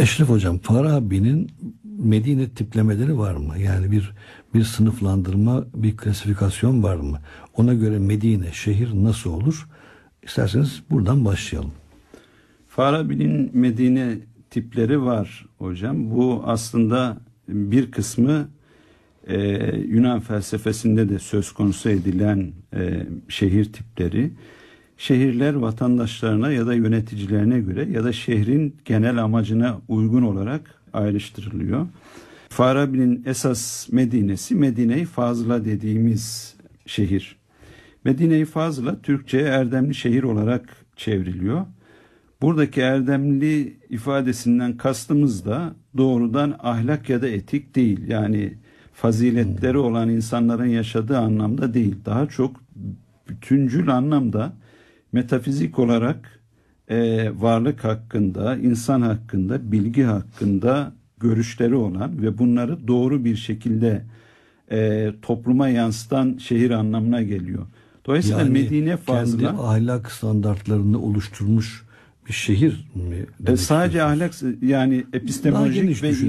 Eşref Hocam, Farabi'nin Medine tiplemeleri var mı? Yani bir sınıflandırma, bir klasifikasyon var mı? Ona göre Medine şehir nasıl olur? İsterseniz buradan başlayalım. Farabi'nin Medine tipleri var hocam. Bu aslında bir kısmı Yunan felsefesinde de söz konusu edilen şehir tipleri. Şehirler vatandaşlarına ya da yöneticilerine göre ya da şehrin genel amacına uygun olarak ayrıştırılıyor. Farabi'nin esas Medine'si Medine-i Fazıla dediğimiz şehir. Medine-i Fazıla Türkçe'ye erdemli şehir olarak çevriliyor. Buradaki erdemli ifadesinden kastımız da doğrudan ahlak ya da etik değil. Yani faziletleri olan insanların yaşadığı anlamda değil. Daha çok bütüncül anlamda metafizik olarak varlık hakkında, insan hakkında, bilgi hakkında görüşleri olan ve bunları doğru bir şekilde topluma yansıtan şehir anlamına geliyor. Dolayısıyla Yani Medine Fazıla kendi ahlak standartlarını oluşturmuş bir şehir mi? Sadece ahlak, yani epistemolojik ve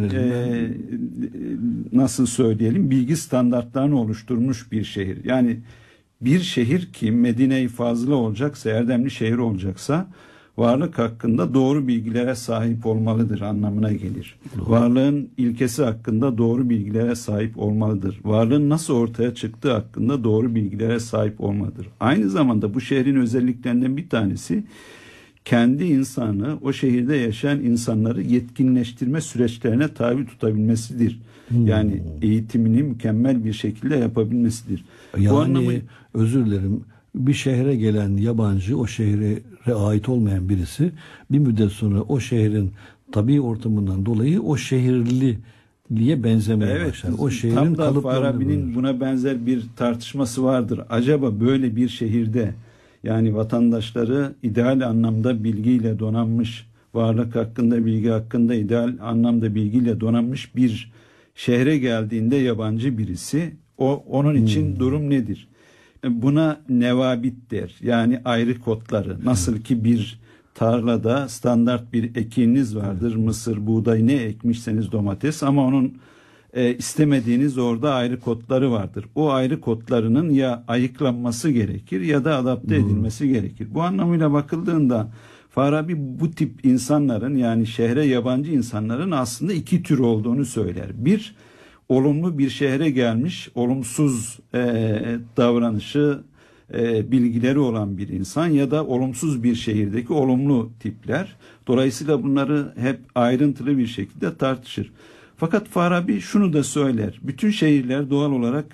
nasıl söyleyelim, bilgi standartlarını oluşturmuş bir şehir. Yani bir şehir ki Medine-i Fazıla olacaksa, erdemli şehir olacaksa varlık hakkında doğru bilgilere sahip olmalıdır anlamına gelir. Doğru. Varlığın ilkesi hakkında doğru bilgilere sahip olmalıdır. Varlığın nasıl ortaya çıktığı hakkında doğru bilgilere sahip olmalıdır. Aynı zamanda bu şehrin özelliklerinden bir tanesi kendi insanı, o şehirde yaşayan insanları yetkinleştirme süreçlerine tabi tutabilmesidir. Yani eğitimini mükemmel bir şekilde yapabilmesidir. Yani özür dilerim, bir şehre gelen yabancı, o şehre ait olmayan birisi bir müddet sonra o şehrin tabii ortamından dolayı o şehirliye benzemeye başlar. O şehrin tam da kalıplarını Farabi'nin buna benzer bir tartışması vardır. Acaba böyle bir şehirde, yani vatandaşları ideal anlamda bilgiyle donanmış, varlık hakkında, bilgi hakkında ideal anlamda bilgiyle donanmış bir şehre geldiğinde yabancı birisi, onun için durum nedir? Buna nevabit der. Yani ayrı kodları. Nasıl ki bir tarlada standart bir ekininiz vardır. Mısır, buğday, ne ekmişseniz domates, ama onun istemediğiniz orada ayrı kodları vardır. O ayrı kodlarının ya ayıklanması gerekir ya da adapte edilmesi gerekir. Bu anlamıyla bakıldığında Farabi bu tip insanların, yani şehre yabancı insanların aslında iki tür olduğunu söyler. Bir, olumlu bir şehre gelmiş, olumsuz davranışı, bilgileri olan bir insan ya da olumsuz bir şehirdeki olumlu tipler. Dolayısıyla bunları hep ayrıntılı bir şekilde tartışır. Fakat Farabi şunu da söyler: bütün şehirler doğal olarak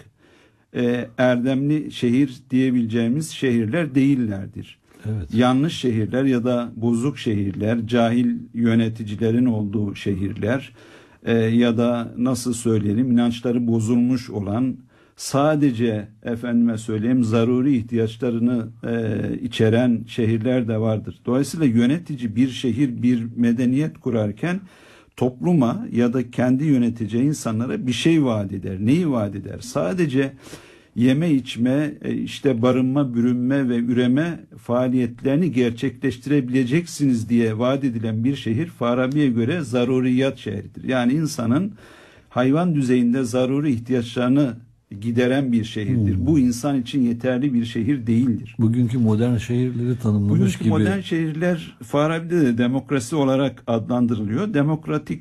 erdemli şehir diyebileceğimiz şehirler değillerdir. Evet. Yanlış şehirler ya da bozuk şehirler, cahil yöneticilerin olduğu şehirler ya da nasıl söyleyelim, inançları bozulmuş olan, sadece efendime söyleyeyim zaruri ihtiyaçlarını içeren şehirler de vardır. Dolayısıyla yönetici bir şehir, bir medeniyet kurarken topluma ya da kendi yöneteceği insanlara bir şey vaat eder. Neyi vaat eder? Sadece yeme içme, işte barınma, bürünme ve üreme faaliyetlerini gerçekleştirebileceksiniz diye vaat edilen bir şehir Farabi'ye göre zaruriyat şehridir. Yani insanın hayvan düzeyinde zaruri ihtiyaçlarını gideren bir şehirdir. Bu insan için yeterli bir şehir değildir. Bugünkü modern şehirleri tanımlamış gibi. Bugünkü modern şehirler Farabi'de de demokrasi olarak adlandırılıyor. Demokratik